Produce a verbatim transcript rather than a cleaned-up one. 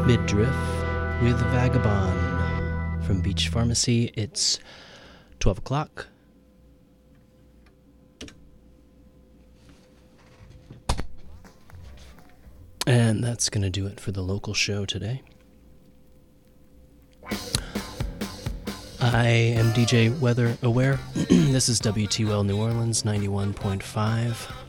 Midriff with Vagabond from Beach Pharmacy. It's twelve o'clock. And that's going to do it for the local show today. I am D J Weather Aware. This is W T O L New Orleans ninety-one point five.